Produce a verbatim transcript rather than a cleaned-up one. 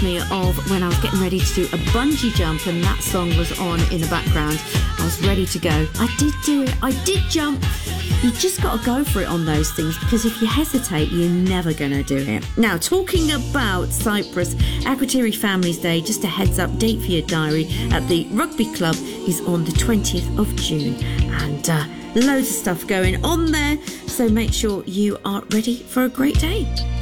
me of when I was getting ready to do a bungee jump and that song was on in the background. I was ready to go. I did do it. I did jump. You just got to go for it on those things, because if you hesitate, you're never going to do it. Now, talking about Cyprus, Akrotiri Families Day, just a heads up, date for your diary at the Rugby Club is on the twentieth of June. And uh, loads of stuff going on there, so make sure you are ready for a great day.